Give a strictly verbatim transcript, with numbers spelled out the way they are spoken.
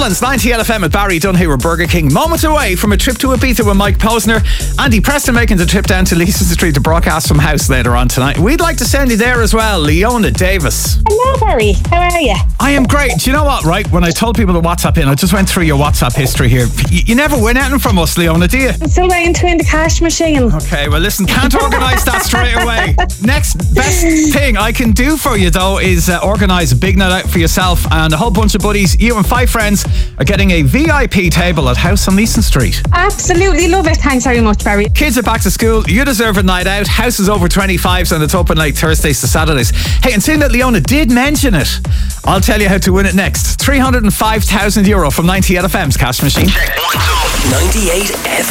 Mullins, ninety L F M at Barry Dunhay with Burger King. Moments away from a trip to Ibiza with Mike Posner. Andy Preston making the trip down to Leeson Street to broadcast from house later on tonight. We'd like to send you there as well. Leona Davis. Hello, Barry. How are you? I am great. Do you know what, right? When I told people to WhatsApp in, I just went through your WhatsApp history here. You, you never win anything from us, Leona, do you? I'm still waiting to win the cash machine. Okay, well listen, can't organise that straight away. Next best thing I can do for you though is uh, organise a big night out for yourself and a whole bunch of buddies. You and five friends are getting a V I P table at House on Leeson Street. Absolutely love it. Thanks very much, Barry. Kids are back to school. You deserve a night out. House is over twenty-fives and it's open like Thursdays to Saturdays. Hey, and seeing that Leona did mention it, I'll tell you how to win it next. three hundred five thousand euro from ninety L F M's cash machine. ninety-eight F M.